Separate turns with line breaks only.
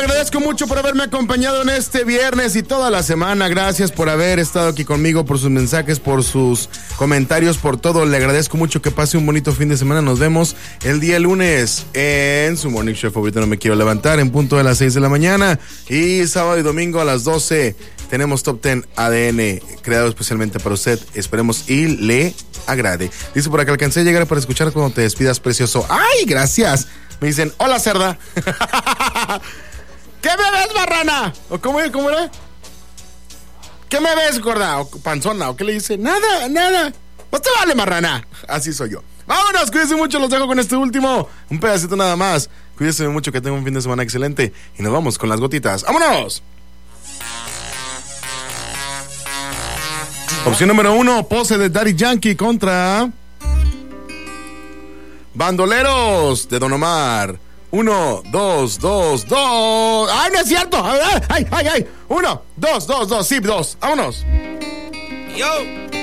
Agradezco mucho por haberme acompañado en este viernes y toda la semana. Gracias por haber estado aquí conmigo, por sus mensajes, por sus comentarios, por todo. Le agradezco mucho. Que pase un bonito fin de semana. Nos vemos el día lunes en su morning show favorito, No Me Quiero Levantar, en punto de las 6 de la mañana. Y sábado y domingo a las 12 tenemos Top 10 ADN, creado especialmente para usted. Esperemos y le agrade. Dice por acá, alcancé a llegar para escuchar cuando te despidas, precioso. ¡Ay, gracias! Me dicen, hola, cerda. ¿Qué me ves, marrana? ¿O cómo era? ¿Qué me ves, gorda? ¿O panzona? ¿O qué le dice? Nada. Pues te vale, marrana. Así soy yo. Vámonos, cuídense mucho. Los dejo con este último. Un pedacito nada más. Cuídense mucho, que tengan un fin de semana excelente. Y nos vamos con las gotitas. ¡Vámonos! Opción número 1, Pose de Daddy Yankee contra Bandoleros de Don Omar. 1, 2, 2, 2. ¡Ay, no es cierto! ¡Ay! 1, 2, 2, 2. Sí, 2. ¡Vámonos!
Yo.